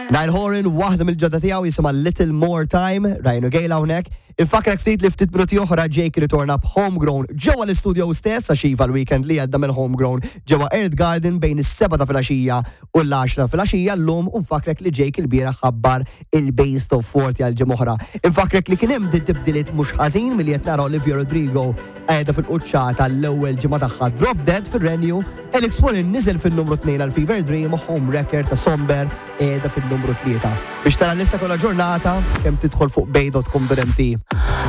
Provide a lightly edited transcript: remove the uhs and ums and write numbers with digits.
Niall Horan, waħda mill-ġodda tiegħu jisimha Little More Time, Ryan O'Gale hawnhekk. Infakrek ftit li ftit minuti oħra Jake ritorna b'Homegrown ġewwa l-istudio stess għax iva l-weekend li għadda mill-Homegrown ġewwa Earth Garden bejn is-7 ta' filgħaxija u l-10 filgħaxija llum u nfakrek li Jake il-bieraħ ħabbar il-Base of 40 għal ġimgħa oħra. Infakrek li kien hemm tibdiliet mhux ħażin milli qed nara Olivia Rodrigo qiegħda fil-quċċata l-ewwel ġimgħa tagħha Drop Dead fir-Renju, Alex Warren niżel fin-numru 2 għal Fever Dream u Home Record ta' Somber qiegħda fin-numru 3. Biex tara l-lista kollha ġurnata kemm tidħol fuq bay.com.mt.